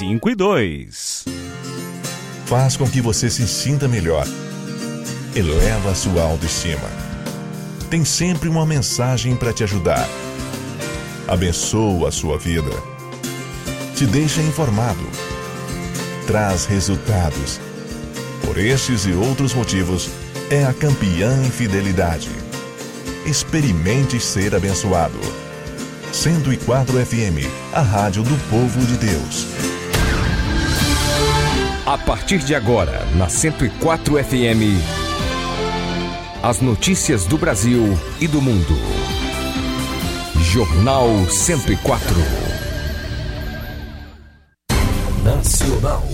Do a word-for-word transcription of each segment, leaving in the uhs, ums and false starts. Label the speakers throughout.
Speaker 1: cinco e dois.
Speaker 2: Faz com que você se sinta melhor. Eleva a sua autoestima. Tem sempre uma mensagem para te ajudar. Abençoa a sua vida. Te deixa informado. Traz resultados. Por estes e outros motivos, é a campeã em fidelidade. Experimente ser abençoado. cento e quatro F M, a rádio do povo de Deus.
Speaker 3: A partir de agora, na cento e quatro F M, as notícias do Brasil e do mundo. Jornal cento e quatro. Nacional.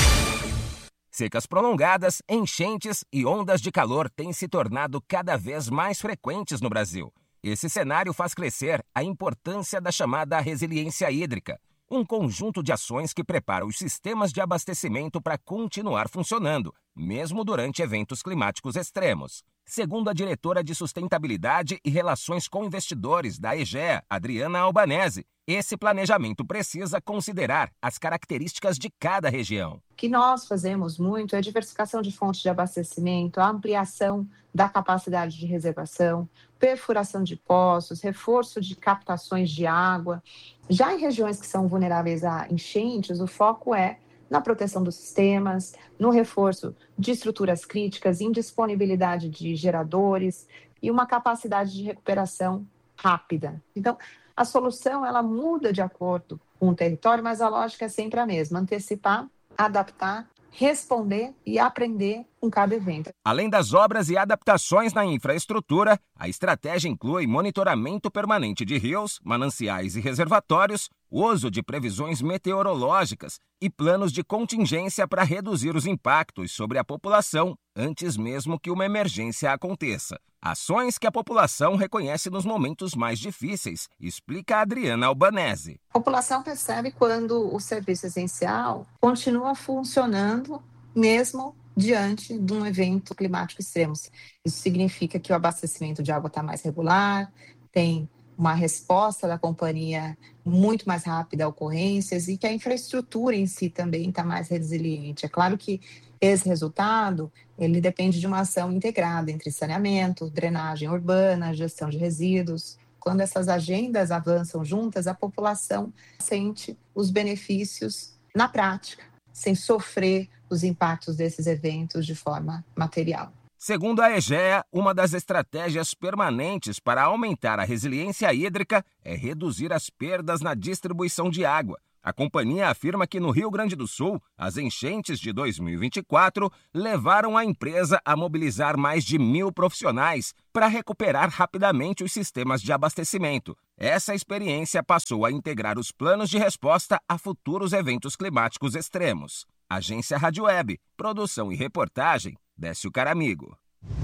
Speaker 4: Secas prolongadas, enchentes e ondas de calor têm se tornado cada vez mais frequentes no Brasil. Esse cenário faz crescer a importância da chamada resiliência hídrica, um conjunto de ações que prepara os sistemas de abastecimento para continuar funcionando, mesmo durante eventos climáticos extremos. Segundo a diretora de Sustentabilidade e Relações com Investidores da EGEA, Adriana Albanese, esse planejamento precisa considerar as características de cada região.
Speaker 5: O que nós fazemos muito é a diversificação de fontes de abastecimento, a ampliação da capacidade de reservação, perfuração de poços, reforço de captações de água. Já em regiões que são vulneráveis a enchentes, o foco é na proteção dos sistemas, no reforço de estruturas críticas, em disponibilidade de geradores e uma capacidade de recuperação rápida. Então, a solução ela muda de acordo com o território, mas a lógica é sempre a mesma: antecipar, adaptar, responder e aprender com cada evento.
Speaker 4: Além das obras e adaptações na infraestrutura, a estratégia inclui monitoramento permanente de rios, mananciais e reservatórios, uso de previsões meteorológicas e planos de contingência para reduzir os impactos sobre a população antes mesmo que uma emergência aconteça. Ações que a população reconhece nos momentos mais difíceis, explica a Adriana Albanese.
Speaker 5: A população percebe quando o serviço essencial continua funcionando mesmo diante de um evento climático extremo. Isso significa que o abastecimento de água está mais regular, tem uma resposta da companhia muito mais rápida a ocorrências e que a infraestrutura em si também está mais resiliente. É claro que esse resultado ele depende de uma ação integrada entre saneamento, drenagem urbana, gestão de resíduos. Quando essas agendas avançam juntas, a população sente os benefícios na prática, sem sofrer os impactos desses eventos de forma material.
Speaker 4: Segundo a EGEA, uma das estratégias permanentes para aumentar a resiliência hídrica é reduzir as perdas na distribuição de água. A companhia afirma que no Rio Grande do Sul, as enchentes de dois mil e vinte e quatro levaram a empresa a mobilizar mais de mil profissionais para recuperar rapidamente os sistemas de abastecimento. Essa experiência passou a integrar os planos de resposta a futuros eventos climáticos extremos. Agência Rádio Web, produção e reportagem, Décio Caramigo.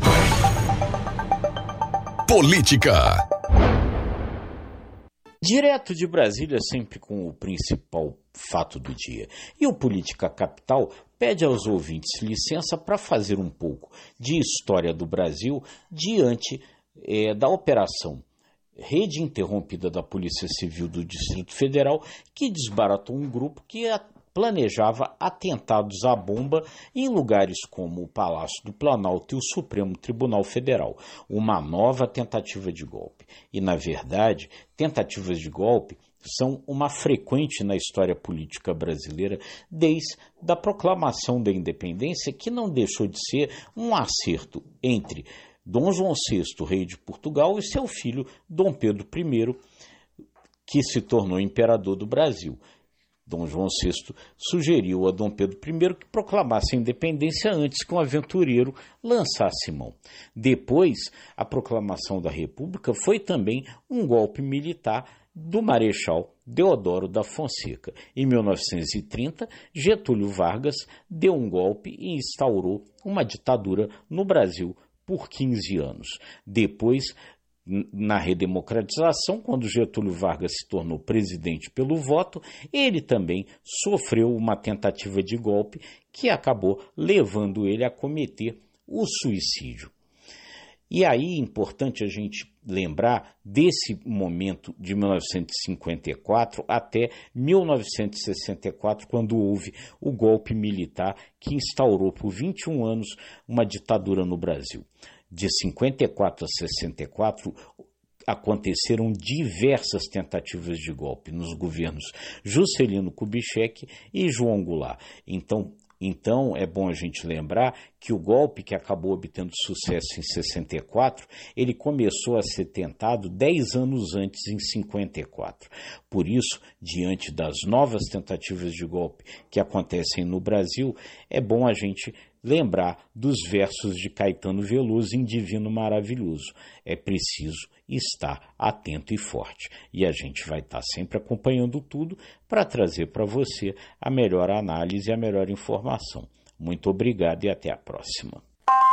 Speaker 3: Política.
Speaker 6: Direto de Brasília, sempre com o principal fato do dia. E o Política Capital pede aos ouvintes licença para fazer um pouco de história do Brasil diante é, da operação Rede Interrompida da Polícia Civil do Distrito Federal, que desbaratou um grupo que planejava atentados à bomba em lugares como o Palácio do Planalto e o Supremo Tribunal Federal. Uma nova tentativa de golpe. E, na verdade, tentativas de golpe são uma frequente na história política brasileira desde a proclamação da independência, que não deixou de ser um acerto entre Dom João sexto, rei de Portugal, e seu filho Dom Pedro I, que se tornou imperador do Brasil. Dom João sexto sugeriu a Dom Pedro I que proclamasse a independência antes que um aventureiro lançasse mão. Depois, a proclamação da República foi também um golpe militar do Marechal Deodoro da Fonseca. Em mil novecentos e trinta, Getúlio Vargas deu um golpe e instaurou uma ditadura no Brasil por quinze anos. Depois, na redemocratização, quando Getúlio Vargas se tornou presidente pelo voto, ele também sofreu uma tentativa de golpe que acabou levando ele a cometer o suicídio. E aí é importante a gente lembrar desse momento de mil novecentos e cinquenta e quatro até mil novecentos e sessenta e quatro, quando houve o golpe militar que instaurou por vinte e um anos uma ditadura no Brasil. De cinquenta e quatro a sessenta e quatro, aconteceram diversas tentativas de golpe nos governos Juscelino Kubitschek e João Goulart. Então, Então, é bom a gente lembrar que o golpe que acabou obtendo sucesso em sessenta e quatro, ele começou a ser tentado dez anos antes, em cinquenta e quatro. Por isso, diante das novas tentativas de golpe que acontecem no Brasil, é bom a gente lembrar dos versos de Caetano Veloso em Divino Maravilhoso. É preciso estar atento e forte. E a gente vai estar sempre acompanhando tudo para trazer para você a melhor análise e a melhor informação. Muito obrigado e até a próxima.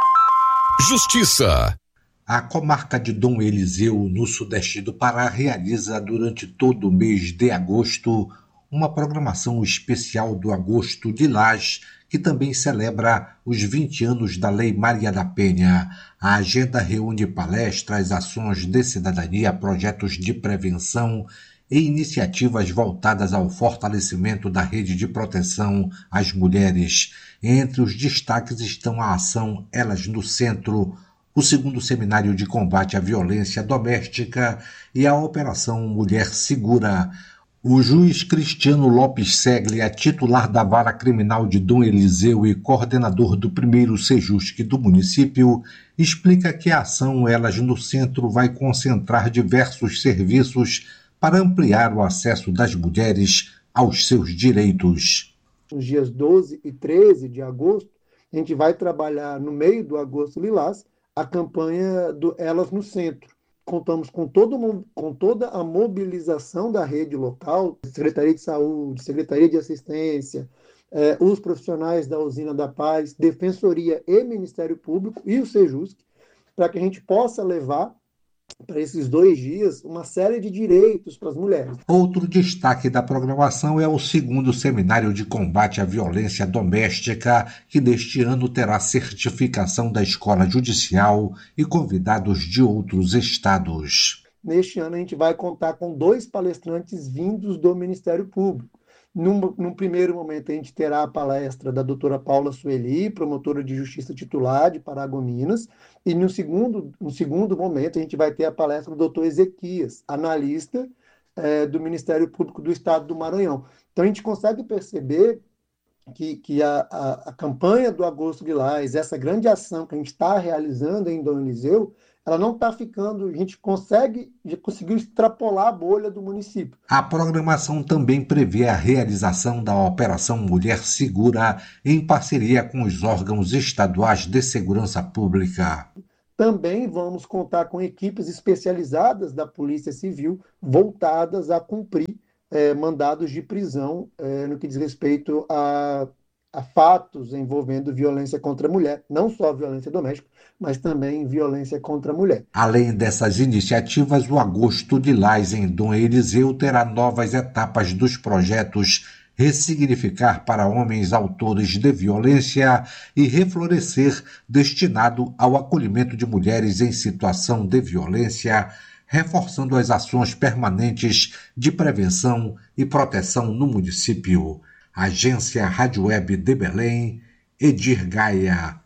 Speaker 2: Justiça.
Speaker 1: A comarca de Dom Eliseu, no sudeste do Pará, realiza durante todo o mês de agosto uma programação especial do Agosto Lilás, que também celebra os vinte anos da Lei Maria da Penha. A agenda reúne palestras, ações de cidadania, projetos de prevenção e iniciativas voltadas ao fortalecimento da rede de proteção às mulheres. Entre os destaques estão a ação Elas no Centro, o segundo seminário de combate à violência doméstica e a Operação Mulher Segura. O juiz Cristiano Lopes Seglia, titular da Vara Criminal de Dom Eliseu e coordenador do primeiro Sejusc do município, explica que a ação Elas no Centro vai concentrar diversos serviços para ampliar o acesso das mulheres aos seus direitos.
Speaker 7: Nos dias doze e treze de agosto, a gente vai trabalhar no meio do Agosto Lilás a campanha do Elas no Centro. Contamos com, todo, com toda a mobilização da rede local, Secretaria de Saúde, Secretaria de Assistência, eh, os profissionais da Usina da Paz, Defensoria e Ministério Público e o Sejusc, para que a gente possa levar para esses dois dias uma série de direitos para as mulheres.
Speaker 1: Outro destaque da programação é o segundo seminário de combate à violência doméstica, que neste ano terá certificação da Escola Judicial e convidados de outros estados.
Speaker 7: Neste ano a gente vai contar com dois palestrantes vindos do Ministério Público. Num, num primeiro momento a gente terá a palestra da doutora Paula Sueli, promotora de justiça titular de Paragominas, e no segundo, no segundo momento a gente vai ter a palestra do doutor Ezequias, analista é, do Ministério Público do Estado do Maranhão. Então a gente consegue perceber que, que a, a, a campanha do Agosto Lilás, essa grande ação que a gente está realizando em Dom Eliseu, ela não está ficando, a gente consegue, já conseguiu extrapolar a bolha do município.
Speaker 1: A programação também prevê a realização da Operação Mulher Segura em parceria com os órgãos estaduais de segurança pública.
Speaker 7: Também vamos contar com equipes especializadas da Polícia Civil voltadas a cumprir é, mandados de prisão é, no que diz respeito a, a fatos envolvendo violência contra a mulher, não só violência doméstica, mas também violência contra a mulher.
Speaker 1: Além dessas iniciativas, o Agosto Lilás em Dom Eliseu terá novas etapas dos projetos Ressignificar para Homens Autores de Violência e Reflorescer, destinado ao acolhimento de mulheres em situação de violência, reforçando as ações permanentes de prevenção e proteção no município. Agência Rádio Web de Belém, Edir Gaia.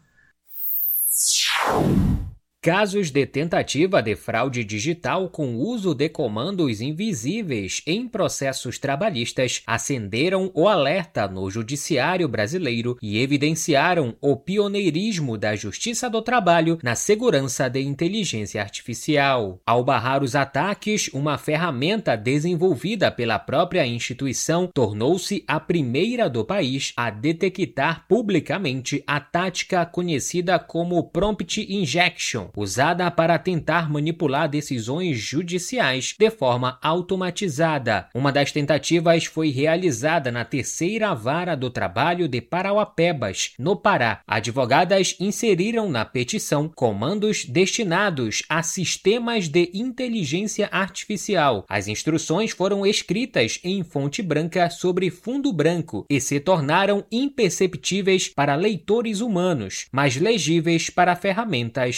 Speaker 8: Casos de tentativa de fraude digital com uso de comandos invisíveis em processos trabalhistas acenderam o alerta no judiciário brasileiro e evidenciaram o pioneirismo da Justiça do Trabalho na segurança de inteligência artificial. Ao barrar os ataques, uma ferramenta desenvolvida pela própria instituição tornou-se a primeira do país a detectar publicamente a tática conhecida como Prompt Injection, usada para tentar manipular decisões judiciais de forma automatizada. Uma das tentativas foi realizada na terceira Vara do Trabalho de Parauapebas, no Pará. Advogadas inseriram na petição comandos destinados a sistemas de inteligência artificial. As instruções foram escritas em fonte branca sobre fundo branco e se tornaram imperceptíveis para leitores humanos, mas legíveis para ferramentas automatizadas.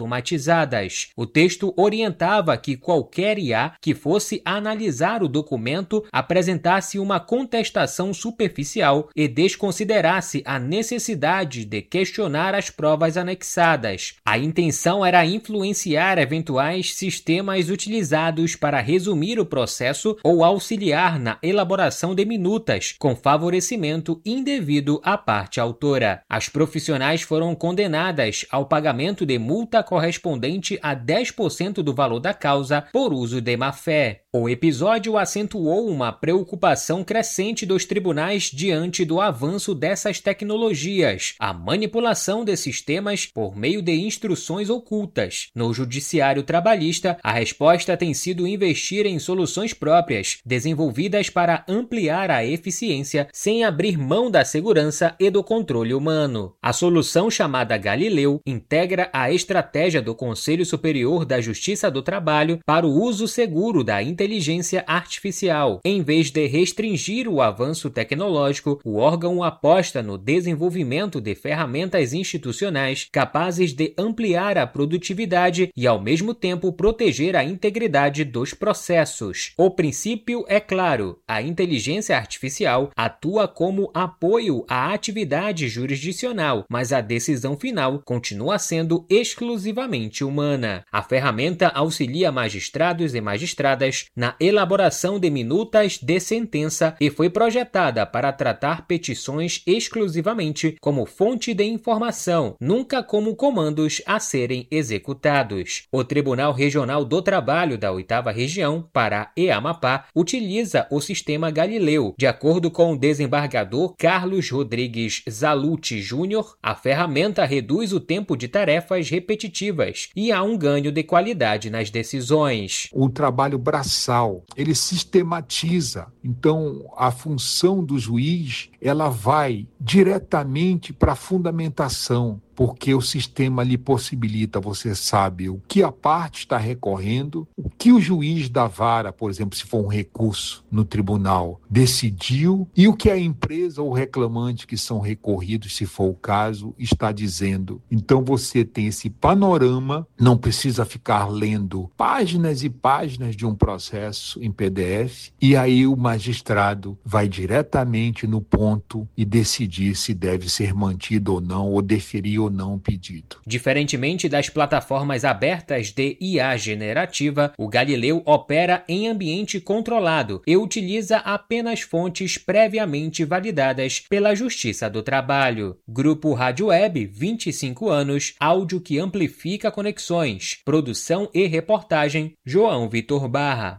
Speaker 8: automatizadas. O texto orientava que qualquer I A que fosse analisar o documento apresentasse uma contestação superficial e desconsiderasse a necessidade de questionar as provas anexadas. A intenção era influenciar eventuais sistemas utilizados para resumir o processo ou auxiliar na elaboração de minutas, com favorecimento indevido à parte autora. As profissionais foram condenadas ao pagamento de multa correspondente a dez por cento do valor da causa por uso de má-fé. O episódio acentuou uma preocupação crescente dos tribunais diante do avanço dessas tecnologias, a manipulação de sistemas por meio de instruções ocultas. No judiciário trabalhista, a resposta tem sido investir em soluções próprias, desenvolvidas para ampliar a eficiência sem abrir mão da segurança e do controle humano. A solução chamada Galileu integra a estratégia do Conselho Superior da Justiça do Trabalho para o uso seguro da inteligência artificial. Em vez de restringir o avanço tecnológico, o órgão aposta no desenvolvimento de ferramentas institucionais capazes de ampliar a produtividade e, ao mesmo tempo, proteger a integridade dos processos. O princípio é claro: a inteligência artificial atua como apoio à atividade jurisdicional, mas a decisão final continua sendo exclusivamente humana. A ferramenta auxilia magistrados e magistradas na elaboração de minutas de sentença e foi projetada para tratar petições exclusivamente como fonte de informação, nunca como comandos a serem executados. O Tribunal Regional do Trabalho da oitava Região, Pará e Amapá, utiliza o sistema Galileu. De acordo com o desembargador Carlos Rodrigues Zaluti Júnior, a ferramenta reduz o tempo de tarefas repetitivas e há um ganho de qualidade nas decisões.
Speaker 9: O trabalho braçal, ele sistematiza. Então, a função do juiz, ela vai diretamente para a fundamentação, porque o sistema lhe possibilita, você sabe, o que a parte está recorrendo, o que o juiz da vara, por exemplo, se for um recurso no tribunal, decidiu, e o que a empresa ou reclamante que são recorridos, se for o caso, está dizendo. Então você tem esse panorama, não precisa ficar lendo páginas e páginas de um processo em P D F, e aí o magistrado vai diretamente no ponto e decidir se deve ser mantido ou não, ou deferir ou não o pedido.
Speaker 8: Diferentemente das plataformas abertas de I A generativa, o Galileu opera em ambiente controlado e utiliza apenas fontes previamente validadas pela Justiça do Trabalho. Grupo Rádio Web, vinte e cinco anos, áudio que amplifica conexões. Produção e reportagem, João Vitor Barra.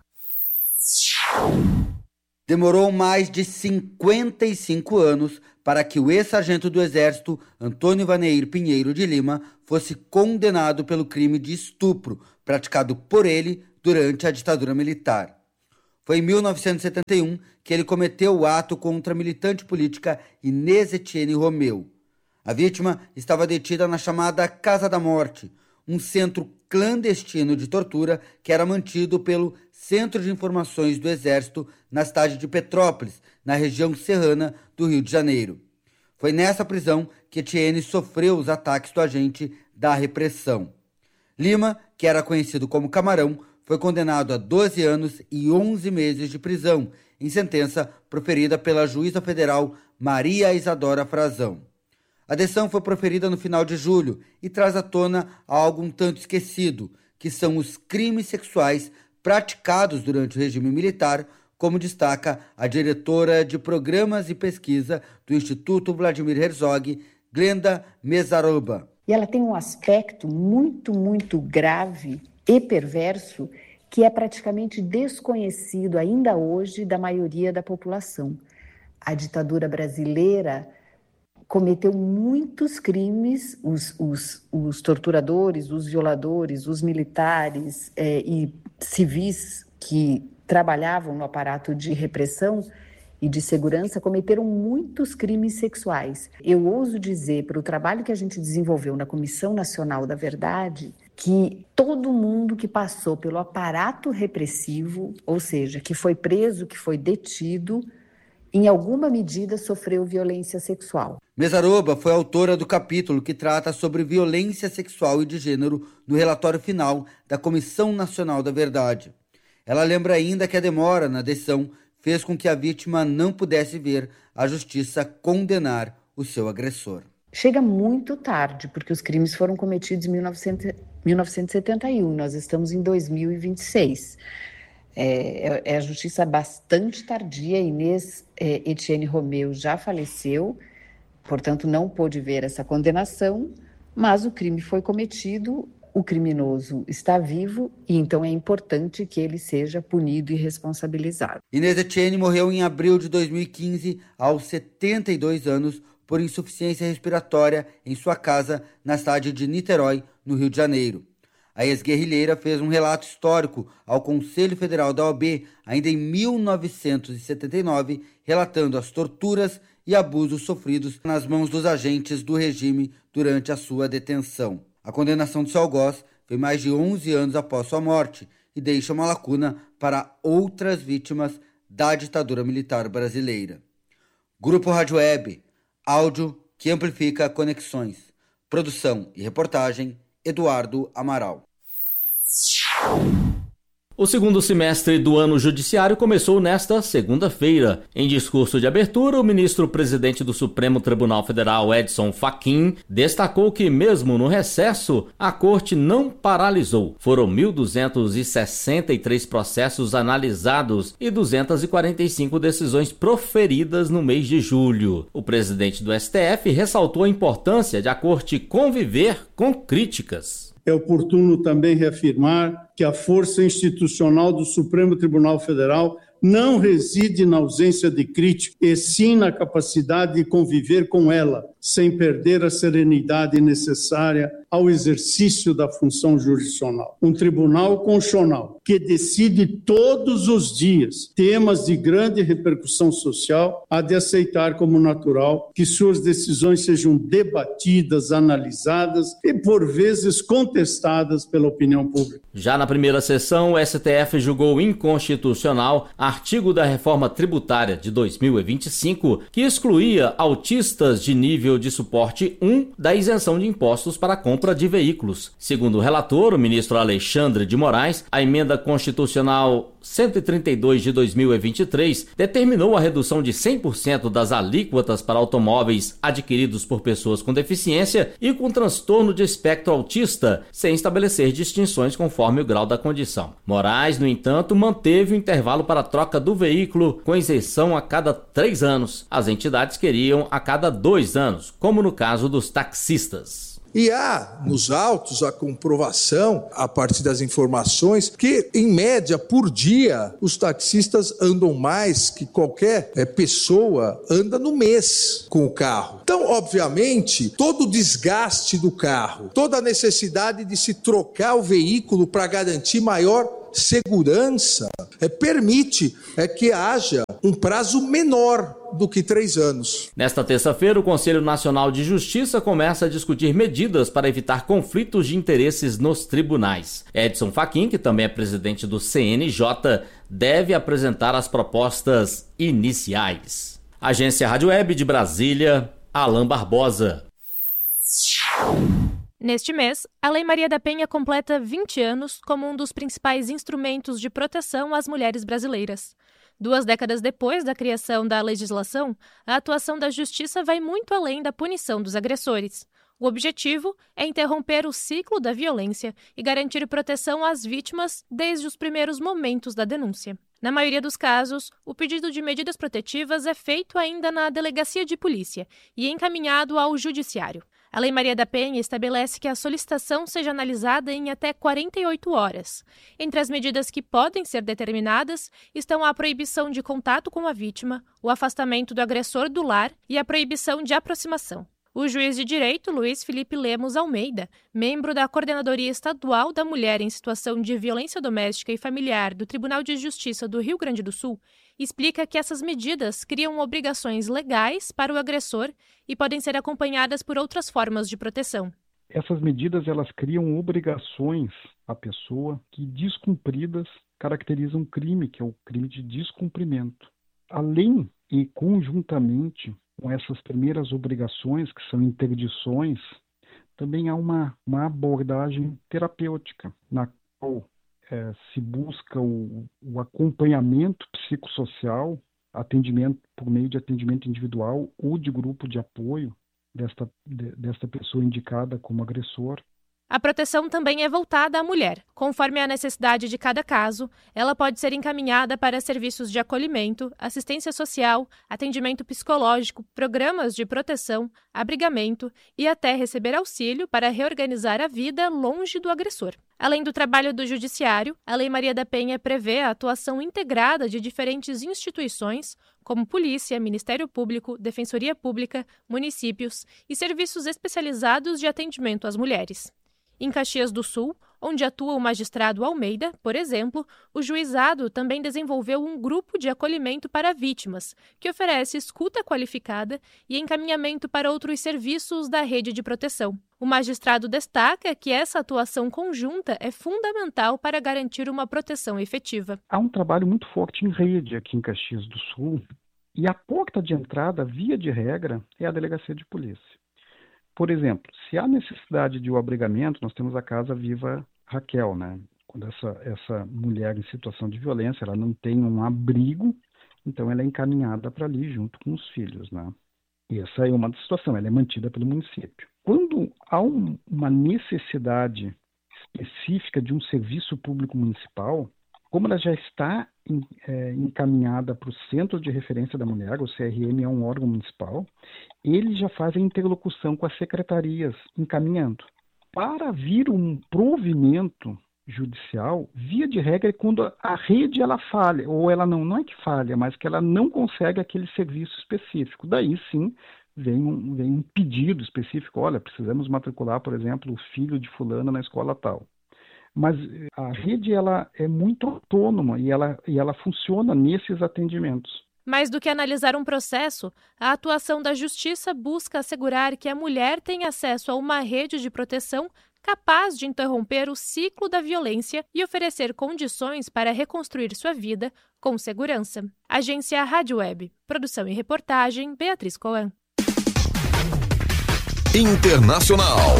Speaker 10: Demorou mais de cinquenta e cinco anos para que o ex-sargento do Exército, Antônio Vaneir Pinheiro de Lima, fosse condenado pelo crime de estupro praticado por ele durante a ditadura militar. Foi em mil novecentos e setenta e um que ele cometeu o ato contra a militante política Inês Etienne Romeu. A vítima estava detida na chamada Casa da Morte, um centro clandestino de tortura que era mantido pelo Centro de Informações do Exército na cidade de Petrópolis, na região serrana do Rio de Janeiro. Foi nessa prisão que Etienne sofreu os ataques do agente da repressão. Lima, que era conhecido como Camarão, foi condenado a doze anos e onze meses de prisão, em sentença proferida pela juíza federal Maria Isadora Frazão. A decisão foi proferida no final de julho e traz à tona algo um tanto esquecido, que são os crimes sexuais praticados durante o regime militar, como destaca a diretora de Programas e Pesquisa do Instituto Vladimir Herzog, Glenda Mesaroba.
Speaker 11: E ela tem um aspecto muito, muito grave e perverso que é praticamente desconhecido ainda hoje da maioria da população. A ditadura brasileira cometeu muitos crimes, os, os, os torturadores, os violadores, os militares é, e civis que trabalhavam no aparato de repressão e de segurança cometeram muitos crimes sexuais. Eu ouso dizer, para o trabalho que a gente desenvolveu na Comissão Nacional da Verdade, que todo mundo que passou pelo aparato repressivo, ou seja, que foi preso, que foi detido, em alguma medida, sofreu violência sexual.
Speaker 10: Mesaroba foi autora do capítulo que trata sobre violência sexual e de gênero no relatório final da Comissão Nacional da Verdade. Ela lembra ainda que a demora na decisão fez com que a vítima não pudesse ver a justiça condenar o seu agressor.
Speaker 11: Chega muito tarde, porque os crimes foram cometidos em mil novecentos e setenta e um, nós estamos em dois mil e vinte e seis. É, é a justiça bastante tardia. Inês é, Etienne Romeu já faleceu, portanto não pôde ver essa condenação, mas o crime foi cometido, o criminoso está vivo e então é importante que ele seja punido e responsabilizado.
Speaker 10: Inês Etienne morreu em abril de dois mil e quinze, aos setenta e dois anos, por insuficiência respiratória em sua casa na cidade de Niterói, no Rio de Janeiro. A ex-guerrilheira fez um relato histórico ao Conselho Federal da O A B ainda em mil novecentos e setenta e nove, relatando as torturas e abusos sofridos nas mãos dos agentes do regime durante a sua detenção. A condenação de seu algoz foi mais de onze anos após sua morte e deixa uma lacuna para outras vítimas da ditadura militar brasileira. Grupo Rádio Web, áudio que amplifica conexões. Produção e reportagem, Eduardo Amaral.
Speaker 12: O segundo semestre do ano judiciário começou nesta segunda-feira. Em discurso de abertura, o ministro-presidente do Supremo Tribunal Federal, Edson Fachin, destacou que, mesmo no recesso, a corte não paralisou. Foram mil duzentos e sessenta e três processos analisados e duzentas e quarenta e cinco decisões proferidas no mês de julho. O presidente do S T F ressaltou a importância de a corte conviver com críticas.
Speaker 13: É oportuno também reafirmar que a força institucional do Supremo Tribunal Federal não reside na ausência de crítica, e sim na capacidade de conviver com ela, sem perder a serenidade necessária ao exercício da função jurisdicional. Um tribunal constitucional que decide todos os dias temas de grande repercussão social há de aceitar como natural que suas decisões sejam debatidas, analisadas e, por vezes, contestadas pela opinião pública.
Speaker 12: Já na primeira sessão, o S T F julgou inconstitucional artigo da reforma tributária de dois mil e vinte e cinco que excluía autistas de nível de suporte um da isenção de impostos para a compra de veículos. Segundo o relator, o ministro Alexandre de Moraes, a emenda constitucional cento e trinta e dois de dois mil e vinte e três determinou a redução de cem por cento das alíquotas para automóveis adquiridos por pessoas com deficiência e com transtorno de espectro autista, sem estabelecer distinções conforme o grau da condição. Moraes, no entanto, manteve o intervalo para a troca do veículo com isenção a cada três anos. As entidades queriam a cada dois anos, como no caso dos taxistas.
Speaker 14: E há nos autos a comprovação, a partir das informações, que, em média, por dia, os taxistas andam mais que qualquer é, pessoa anda no mês com o carro. Então, obviamente, todo o desgaste do carro, toda a necessidade de se trocar o veículo para garantir maior segurança, é, permite é, que haja um prazo menor do que três anos.
Speaker 12: Nesta terça-feira, o Conselho Nacional de Justiça começa a discutir medidas para evitar conflitos de interesses nos tribunais. Edson Fachin, que também é presidente do C N J, deve apresentar as propostas iniciais. Agência Rádio Web de Brasília, Alan Barbosa.
Speaker 15: Neste mês, a Lei Maria da Penha completa vinte anos como um dos principais instrumentos de proteção às mulheres brasileiras. Duas décadas depois da criação da legislação, a atuação da Justiça vai muito além da punição dos agressores. O objetivo é interromper o ciclo da violência e garantir proteção às vítimas desde os primeiros momentos da denúncia. Na maioria dos casos, o pedido de medidas protetivas é feito ainda na delegacia de polícia e encaminhado ao judiciário. A Lei Maria da Penha estabelece que a solicitação seja analisada em até quarenta e oito horas. Entre as medidas que podem ser determinadas estão a proibição de contato com a vítima, o afastamento do agressor do lar e a proibição de aproximação. O juiz de direito Luiz Felipe Lemos Almeida, membro da Coordenadoria Estadual da Mulher em Situação de Violência Doméstica e Familiar do Tribunal de Justiça do Rio Grande do Sul, explica que essas medidas criam obrigações legais para o agressor e podem ser acompanhadas por outras formas de proteção.
Speaker 16: Essas medidas elas criam obrigações à pessoa que, descumpridas, caracterizam um crime, que é o crime de descumprimento. Além e conjuntamente com essas primeiras obrigações, que são interdições, também há uma, uma abordagem terapêutica, na qual é, se busca o, o acompanhamento psicossocial, atendimento por meio de atendimento individual ou de grupo de apoio desta, de, desta pessoa indicada como agressor.
Speaker 15: A proteção também é voltada à mulher. Conforme a necessidade de cada caso, ela pode ser encaminhada para serviços de acolhimento, assistência social, atendimento psicológico, programas de proteção, abrigamento e até receber auxílio para reorganizar a vida longe do agressor. Além do trabalho do Judiciário, a Lei Maria da Penha prevê a atuação integrada de diferentes instituições, como Polícia, Ministério Público, Defensoria Pública, municípios e serviços especializados de atendimento às mulheres. Em Caxias do Sul, onde atua o magistrado Almeida, por exemplo, o juizado também desenvolveu um grupo de acolhimento para vítimas, que oferece escuta qualificada e encaminhamento para outros serviços da rede de proteção. O magistrado destaca que essa atuação conjunta é fundamental para garantir uma proteção efetiva.
Speaker 16: Há um trabalho muito forte em rede aqui em Caxias do Sul, e a porta de entrada, via de regra, é a delegacia de polícia. Por exemplo, se há necessidade de um abrigamento, nós temos a Casa Viva Raquel, né? Quando essa, essa mulher em situação de violência, ela não tem um abrigo, então ela é encaminhada para ali junto com os filhos, né? E essa é uma situação, ela é mantida pelo município. Quando há um, uma necessidade específica de um serviço público municipal, como ela já está em, é, encaminhada para o Centro de Referência da Mulher, o C R M é um órgão municipal, eles já fazem interlocução com as secretarias, encaminhando. Para vir um provimento judicial, via de regra, é quando a rede ela falha, ou ela não, não é que falha, mas que ela não consegue aquele serviço específico. Daí sim, vem um, vem um pedido específico, olha, precisamos matricular, por exemplo, o filho de fulana na escola tal. Mas a rede ela é muito autônoma e ela, e ela funciona nesses atendimentos.
Speaker 15: Mais do que analisar um processo, a atuação da Justiça busca assegurar que a mulher tenha acesso a uma rede de proteção capaz de interromper o ciclo da violência e oferecer condições para reconstruir sua vida com segurança. Agência Rádio Web. Produção e reportagem, Beatriz Coan.
Speaker 3: Internacional.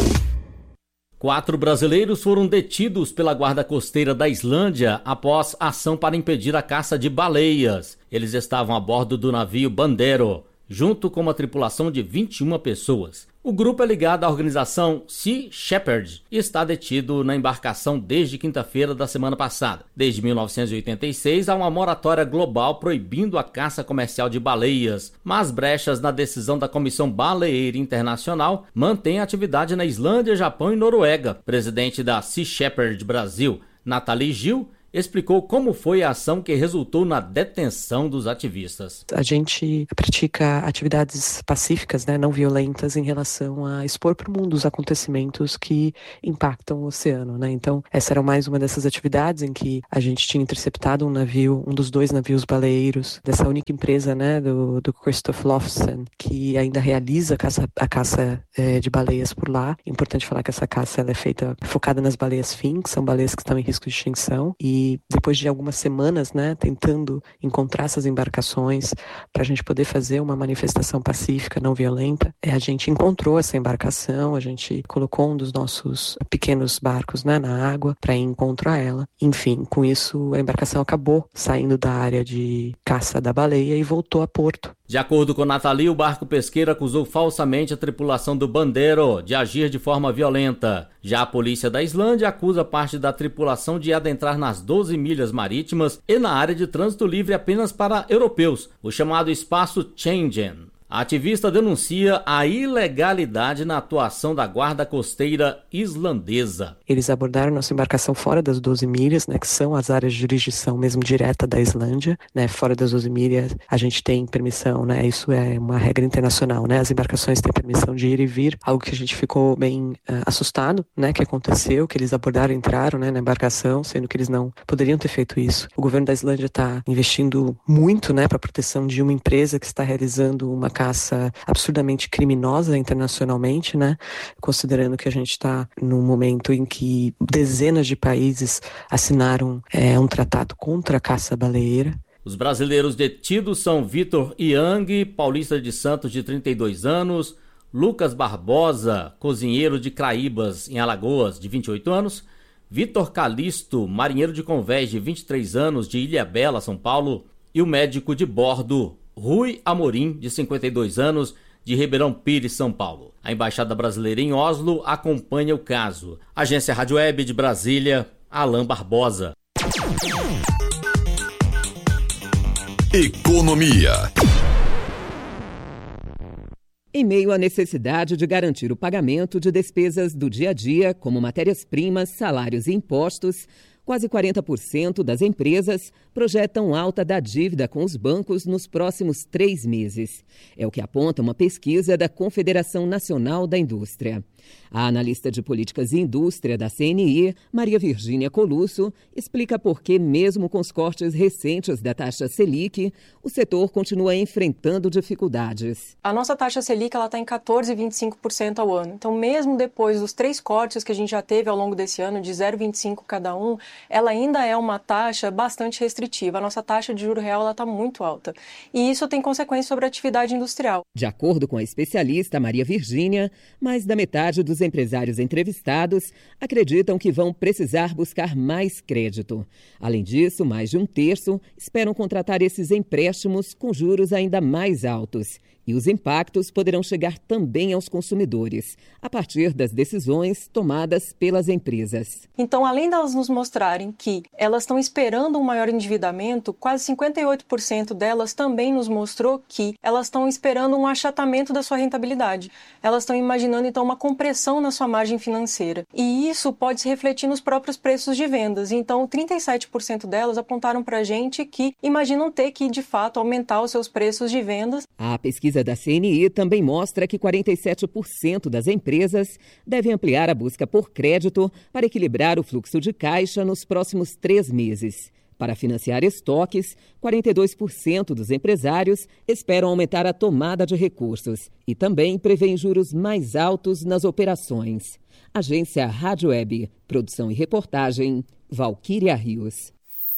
Speaker 12: Quatro brasileiros foram detidos pela Guarda Costeira da Islândia após ação para impedir a caça de baleias. Eles estavam a bordo do navio Bandero, junto com uma tripulação de vinte e uma pessoas. O grupo é ligado à organização Sea Shepherd e está detido na embarcação desde quinta-feira da semana passada. Desde mil novecentos e oitenta e seis, há uma moratória global proibindo a caça comercial de baleias, mas brechas na decisão da Comissão Baleeira Internacional mantêm atividade na Islândia, Japão e Noruega. Presidente da Sea Shepherd Brasil, Nathalie Gil, explicou como foi a ação que resultou na detenção dos ativistas.
Speaker 17: A gente pratica atividades pacíficas, né, não violentas, em relação a expor para o mundo os acontecimentos que impactam o oceano, né? Então, essa era mais uma dessas atividades em que a gente tinha interceptado um navio, um dos dois navios baleeiros dessa única empresa, né, do, do Christoph Lofsen, que ainda realiza a caça, a caça é, de baleias por lá. Importante falar que essa caça ela é feita focada nas baleias fim, que são baleias que estão em risco de extinção, e E depois de algumas semanas, né, tentando encontrar essas embarcações para a gente poder fazer uma manifestação pacífica, não violenta, é, a gente encontrou essa embarcação, a gente colocou um dos nossos pequenos barcos, né, na água para ir encontro a ela. Enfim, com isso a embarcação acabou saindo da área de caça da baleia e voltou a porto.
Speaker 12: De acordo com Nathalie, o barco pesqueiro acusou falsamente a tripulação do Bandero de agir de forma violenta. Já a polícia da Islândia acusa parte da tripulação de adentrar nas doze milhas marítimas e na área de trânsito livre apenas para europeus, o chamado espaço Schengen. A ativista denuncia a ilegalidade na atuação da Guarda Costeira islandesa.
Speaker 17: Eles abordaram nossa embarcação fora das doze milhas, né, que são as áreas de jurisdição mesmo direta da Islândia, né? Fora das doze milhas a gente tem permissão, né? Isso é uma regra internacional, né? As embarcações têm permissão de ir e vir, algo que a gente ficou bem uh, assustado, né? Que aconteceu, que eles abordaram e entraram, né, na embarcação, sendo que eles não poderiam ter feito isso. O governo da Islândia está investindo muito, né, para a proteção de uma empresa que está realizando uma caça absurdamente criminosa internacionalmente, né? Considerando que a gente está num momento em que dezenas de países assinaram é, um tratado contra a caça baleeira.
Speaker 12: Os brasileiros detidos são Vitor Yang, paulista de Santos, de trinta e dois anos, Lucas Barbosa, cozinheiro de Craíbas, em Alagoas, de vinte e oito anos, Vitor Calisto, marinheiro de Convés, de vinte e três anos, de Ilhabela, São Paulo, e o médico de bordo, Rui Amorim, de cinquenta e dois anos, de Ribeirão Pires, São Paulo. A Embaixada Brasileira em Oslo acompanha o caso. Agência Rádio Web de Brasília, Alain Barbosa.
Speaker 2: Economia.
Speaker 18: Em meio à necessidade de garantir o pagamento de despesas do dia a dia, como matérias-primas, salários e impostos, quase quarenta por cento das empresas projetam alta da dívida com os bancos nos próximos três meses. É o que aponta uma pesquisa da Confederação Nacional da Indústria. A analista de políticas e indústria da C N I, Maria Virgínia Colusso, explica por que, mesmo com os cortes recentes da taxa Selic, o setor continua enfrentando dificuldades.
Speaker 19: A nossa taxa Selic está em quatorze vírgula vinte e cinco por cento ao ano. Então, mesmo depois dos três cortes que a gente já teve ao longo desse ano, de zero vírgula vinte e cinco por cento cada um, ela ainda é uma taxa bastante restritiva. A nossa taxa de juro real está muito alta. E isso tem consequências sobre a atividade industrial.
Speaker 18: De acordo com a especialista Maria Virgínia, mais da metade dos empresários entrevistados acreditam que vão precisar buscar mais crédito. Além disso, mais de um terço esperam contratar esses empréstimos com juros ainda mais altos. E os impactos poderão chegar também aos consumidores, a partir das decisões tomadas pelas empresas.
Speaker 19: Então, além delas nos mostrarem que elas estão esperando um maior endividamento, quase cinquenta e oito por cento delas também nos mostrou que elas estão esperando um achatamento da sua rentabilidade. Elas estão imaginando, então, uma compressão na sua margem financeira. E isso pode se refletir nos próprios preços de vendas. Então, trinta e sete por cento delas apontaram para a gente que imaginam ter que, de fato, aumentar os seus preços de vendas.
Speaker 18: A pesquisa da C N I também mostra que quarenta e sete por cento das empresas devem ampliar a busca por crédito para equilibrar o fluxo de caixa nos próximos três meses. Para financiar estoques, quarenta e dois por cento dos empresários esperam aumentar a tomada de recursos e também prevêem juros mais altos nas operações. Agência Rádio Web, produção e reportagem, Valquíria Rios.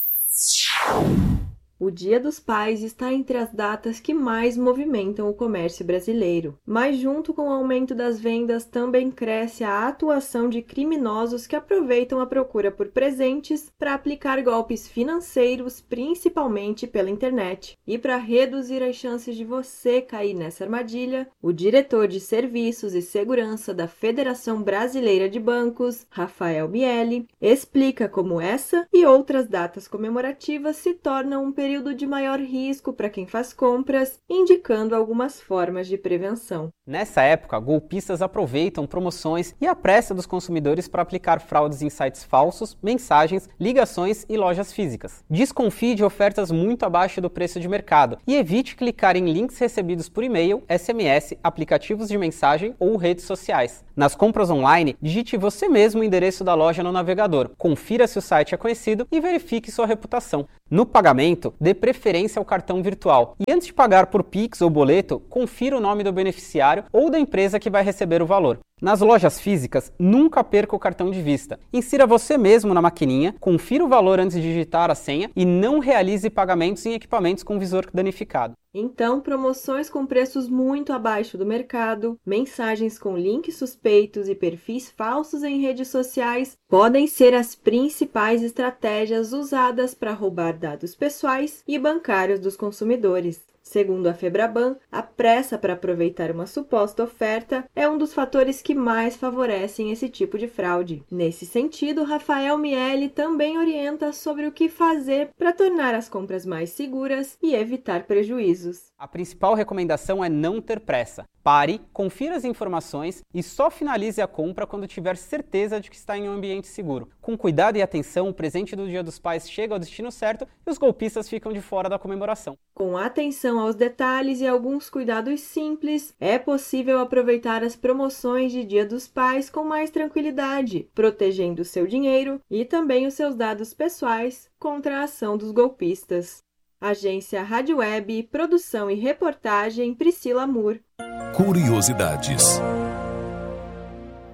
Speaker 20: O Dia dos Pais está entre as datas que mais movimentam o comércio brasileiro. Mas junto com o aumento das vendas também cresce a atuação de criminosos que aproveitam a procura por presentes para aplicar golpes financeiros, principalmente pela internet. E para reduzir as chances de você cair nessa armadilha, o diretor de Serviços e Segurança da Federação Brasileira de Bancos, Rafael Miele, explica como essa e outras datas comemorativas se tornam um período período de maior risco para quem faz compras, indicando algumas formas de prevenção.
Speaker 21: Nessa época, golpistas aproveitam promoções e a pressa dos consumidores para aplicar fraudes em sites falsos, mensagens, ligações e lojas físicas. Desconfie de ofertas muito abaixo do preço de mercado e evite clicar em links recebidos por e-mail, S M S, aplicativos de mensagem ou redes sociais. Nas compras online, digite você mesmo o endereço da loja no navegador, confira se o site é conhecido e verifique sua reputação. No pagamento, dê preferência ao cartão virtual e antes de pagar por Pix ou boleto, confira o nome do beneficiário ou da empresa que vai receber o valor. Nas lojas físicas, nunca perca o cartão de vista. Insira você mesmo na maquininha, confira o valor antes de digitar a senha e não realize pagamentos em equipamentos com visor danificado.
Speaker 20: Então, promoções com preços muito abaixo do mercado, mensagens com links suspeitos e perfis falsos em redes sociais podem ser as principais estratégias usadas para roubar dados pessoais e bancários dos consumidores. Segundo a Febraban, a pressa para aproveitar uma suposta oferta é um dos fatores que mais favorecem esse tipo de fraude. Nesse sentido, Rafael Miele também orienta sobre o que fazer para tornar as compras mais seguras e evitar prejuízos.
Speaker 21: A principal recomendação é não ter pressa. Pare, confira as informações e só finalize a compra quando tiver certeza de que está em um ambiente seguro. Com cuidado e atenção, o presente do Dia dos Pais chega ao destino certo e os golpistas ficam de fora da comemoração.
Speaker 20: Com atenção aos detalhes e alguns cuidados simples, é possível aproveitar as promoções de Dia dos Pais com mais tranquilidade, protegendo o seu dinheiro e também os seus dados pessoais contra a ação dos golpistas. Agência Rádio Web, produção e reportagem Priscila Moore.
Speaker 2: Curiosidades.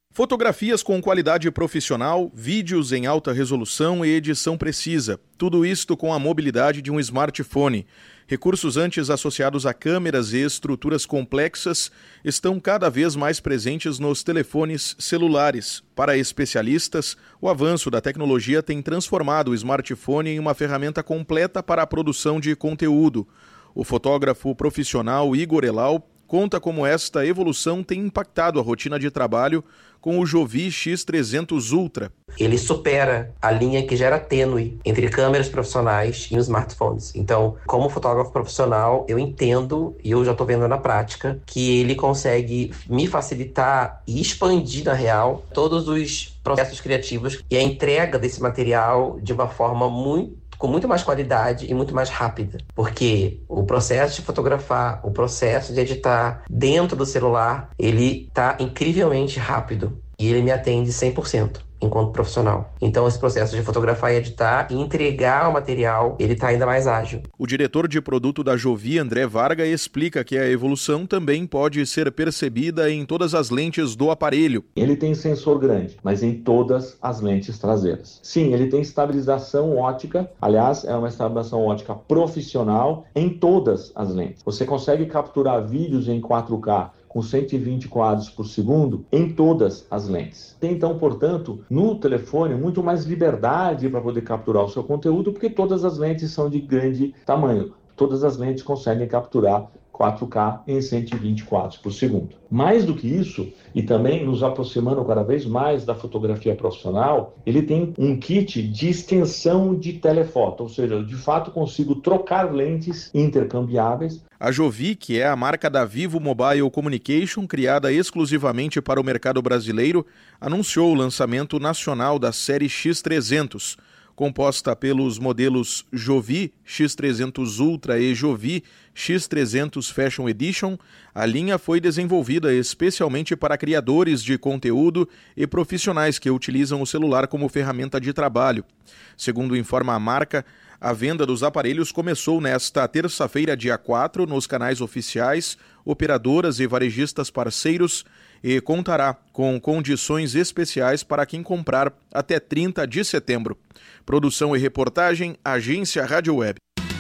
Speaker 5: Fotografias com qualidade profissional, vídeos em alta resolução e edição precisa. Tudo isto com a mobilidade de um smartphone. Recursos antes associados a câmeras e estruturas complexas estão cada vez mais presentes nos telefones celulares. Para especialistas, o avanço da tecnologia tem transformado o smartphone em uma ferramenta completa para a produção de conteúdo. O fotógrafo profissional Igor Elal conta como esta evolução tem impactado a rotina de trabalho com o Jovi X trezentos Ultra.
Speaker 22: Ele supera a linha que já era tênue entre câmeras profissionais e os smartphones. Então, como fotógrafo profissional, eu entendo, e eu já estou vendo na prática, que ele consegue me facilitar e expandir, na real, todos os processos criativos e a entrega desse material de uma forma muito com muito mais qualidade e muito mais rápida, porque o processo de fotografar, o processo de editar dentro do celular, ele está incrivelmente rápido e ele me atende cem por cento enquanto profissional. Então esse processo de fotografar e editar e entregar o material, ele está ainda mais ágil.
Speaker 5: O diretor de produto da Jovi, André Varga, explica que a evolução também pode ser percebida em todas as lentes do aparelho.
Speaker 23: Ele tem sensor grande, mas em todas as lentes traseiras. Sim, ele tem estabilização ótica, aliás, é uma estabilização ótica profissional em todas as lentes. Você consegue capturar vídeos em quatro K com cento e vinte quadros por segundo em todas as lentes. Tem então, portanto, no telefone muito mais liberdade para poder capturar o seu conteúdo, porque todas as lentes são de grande tamanho. Todas as lentes conseguem capturar quatro K em cento e vinte quadros por segundo. Mais do que isso, e também nos aproximando cada vez mais da fotografia profissional, ele tem um kit de extensão de telefoto, ou seja, eu de fato consigo trocar lentes intercambiáveis.
Speaker 5: A Jovi, que é a marca da Vivo Mobile Communication, criada exclusivamente para o mercado brasileiro, anunciou o lançamento nacional da série X trezentos. Composta pelos modelos Jovi X trezentos Ultra e Jovi X trezentos Fashion Edition, a linha foi desenvolvida especialmente para criadores de conteúdo e profissionais que utilizam o celular como ferramenta de trabalho. Segundo informa a marca, a venda dos aparelhos começou nesta terça-feira, dia quatro, nos canais oficiais, operadoras e varejistas parceiros e contará com condições especiais para quem comprar até trinta de setembro. Produção e reportagem, Agência Rádio Web.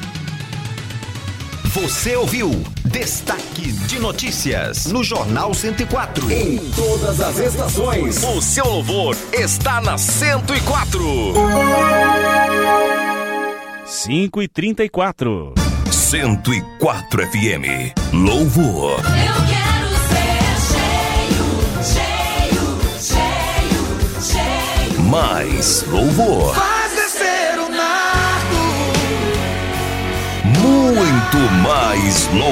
Speaker 24: Você ouviu Destaque de Notícias no Jornal cento e quatro.
Speaker 3: Em todas as estações, o seu louvor está na cento e quatro.
Speaker 25: cinco e trinta e quatro.
Speaker 3: cento e quatro F M. Louvor.
Speaker 26: Eu quero ser cheio, cheio, cheio, cheio.
Speaker 3: Mais louvor.
Speaker 26: Faz descer o nardo.
Speaker 3: Muito mais louvor.